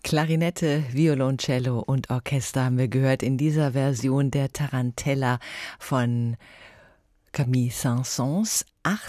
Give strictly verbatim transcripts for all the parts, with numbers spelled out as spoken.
Klarinette, Violoncello und Orchester haben wir gehört in dieser Version der Tarantella von Camille Saint-Saëns,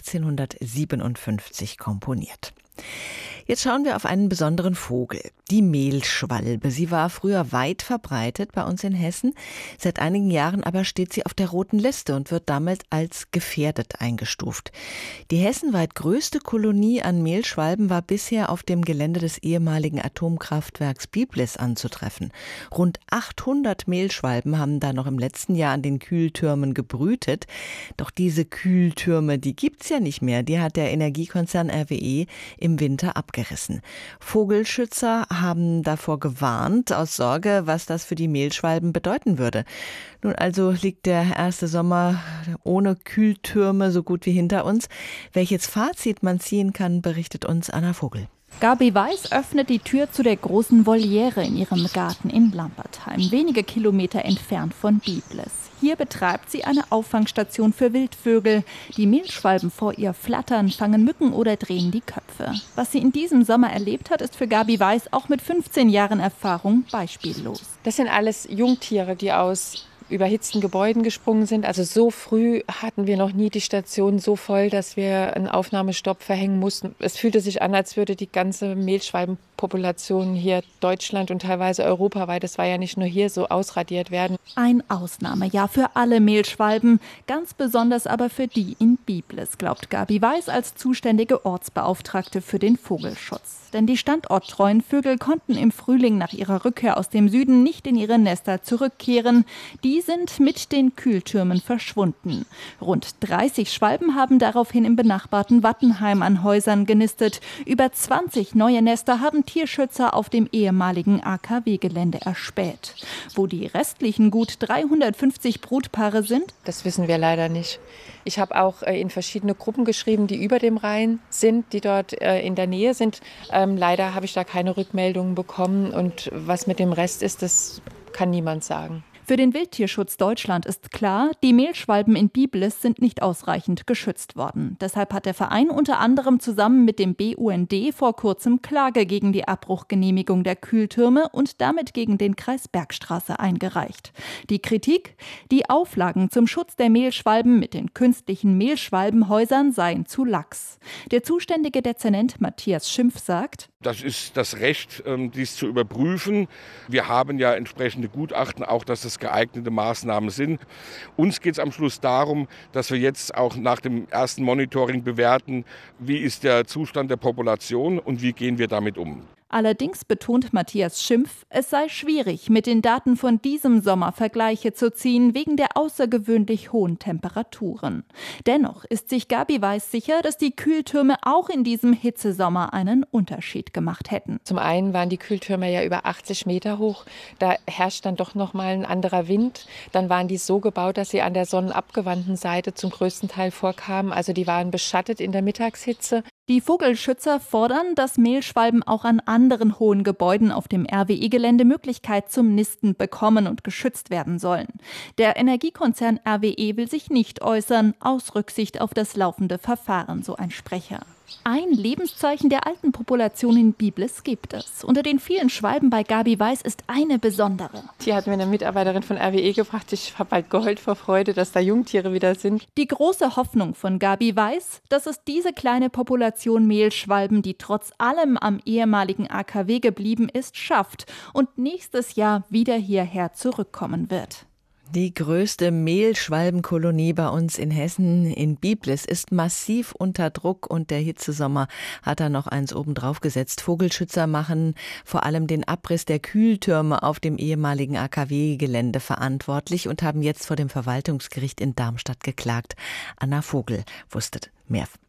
achtzehnhundertsiebenundfünfzig komponiert. Jetzt schauen wir auf einen besonderen Vogel, die Mehlschwalbe. Sie war früher weit verbreitet bei uns in Hessen. Seit einigen Jahren aber steht sie auf der roten Liste und wird damit als gefährdet eingestuft. Die hessenweit größte Kolonie an Mehlschwalben war bisher auf dem Gelände des ehemaligen Atomkraftwerks Biblis anzutreffen. Rund achthundert Mehlschwalben haben da noch im letzten Jahr an den Kühltürmen gebrütet. Doch diese Kühltürme, die gibt's ja nicht mehr. Die hat der Energiekonzern R W E im Winter abgerissen. Vogelschützer haben davor gewarnt, aus Sorge, was das für die Mehlschwalben bedeuten würde. Nun also liegt der erste Sommer ohne Kühltürme so gut wie hinter uns. Welches Fazit man ziehen kann, berichtet uns Anna Vogel. Gabi Weiß öffnet die Tür zu der großen Voliere in ihrem Garten in Lampertheim, wenige Kilometer entfernt von Biblis. Hier betreibt sie eine Auffangstation für Wildvögel. Die Mehlschwalben vor ihr flattern, fangen Mücken oder drehen die Köpfe. Was sie in diesem Sommer erlebt hat, ist für Gabi Weiß auch mit fünfzehn Jahren Erfahrung beispiellos. Das sind alles Jungtiere, die aus überhitzten Gebäuden gesprungen sind. Also so früh hatten wir noch nie die Station so voll, dass wir einen Aufnahmestopp verhängen mussten. Es fühlte sich an, als würde die ganze Mehlschwalbenpopulation hier Deutschland und teilweise europaweit, das war ja nicht nur hier, so ausradiert werden. Ein Ausnahmejahr für alle Mehlschwalben, ganz besonders aber für die in Biblis, glaubt Gabi Weiß als zuständige Ortsbeauftragte für den Vogelschutz. Denn die standorttreuen Vögel konnten im Frühling nach ihrer Rückkehr aus dem Süden nicht in ihre Nester zurückkehren. Die sind mit den Kühltürmen verschwunden. Rund dreißig Schwalben haben daraufhin im benachbarten Wattenheim an Häusern genistet. Über zwanzig neue Nester haben Tierschützer auf dem ehemaligen A K W-Gelände erspäht. Wo die restlichen gut dreihundertfünfzig Brutpaare sind? Das wissen wir leider nicht. Ich habe auch in verschiedene Gruppen geschrieben, die über dem Rhein sind, die dort in der Nähe sind. Ähm, leider habe ich da keine Rückmeldungen bekommen und was mit dem Rest ist, das kann niemand sagen. Für den Wildtierschutz Deutschland ist klar, die Mehlschwalben in Biblis sind nicht ausreichend geschützt worden. Deshalb hat der Verein unter anderem zusammen mit dem B U N D vor kurzem Klage gegen die Abbruchgenehmigung der Kühltürme und damit gegen den Kreis Bergstraße eingereicht. Die Kritik? Die Auflagen zum Schutz der Mehlschwalben mit den künstlichen Mehlschwalbenhäusern seien zu lax. Der zuständige Dezernent Matthias Schimpf sagt: Das ist das Recht, dies zu überprüfen. Wir haben ja entsprechende Gutachten, auch dass das geeignete Maßnahmen sind. Uns geht es am Schluss darum, dass wir jetzt auch nach dem ersten Monitoring bewerten, wie ist der Zustand der Population und wie gehen wir damit um. Allerdings betont Matthias Schimpf, es sei schwierig, mit den Daten von diesem Sommer Vergleiche zu ziehen, wegen der außergewöhnlich hohen Temperaturen. Dennoch ist sich Gabi Weiß sicher, dass die Kühltürme auch in diesem Hitzesommer einen Unterschied gemacht hätten. Zum einen waren die Kühltürme ja über achtzig Meter hoch. Da herrscht dann doch noch mal ein anderer Wind. Dann waren die so gebaut, dass sie an der sonnenabgewandten Seite zum größten Teil vorkamen. Also die waren beschattet in der Mittagshitze. Die Vogelschützer fordern, dass Mehlschwalben auch an anderen hohen Gebäuden auf dem R W E-Gelände Möglichkeit zum Nisten bekommen und geschützt werden sollen. Der Energiekonzern R W E will sich nicht äußern, aus Rücksicht auf das laufende Verfahren, so ein Sprecher. Ein Lebenszeichen der alten Population in Biblis gibt es. Unter den vielen Schwalben bei Gabi Weiß ist eine besondere. Die hat mir eine Mitarbeiterin von R W E gebracht. Ich habe bald geheult vor Freude, dass da Jungtiere wieder sind. Die große Hoffnung von Gabi Weiß, dass es diese kleine Population Mehlschwalben, die trotz allem am ehemaligen A K W geblieben ist, schafft und nächstes Jahr wieder hierher zurückkommen wird. Die größte Mehlschwalbenkolonie bei uns in Hessen, in Biblis, ist massiv unter Druck und der Hitzesommer hat da noch eins obendrauf gesetzt. Vogelschützer machen vor allem den Abriss der Kühltürme auf dem ehemaligen A K W-Gelände verantwortlich und haben jetzt vor dem Verwaltungsgericht in Darmstadt geklagt. Anna Vogel wusste mehr.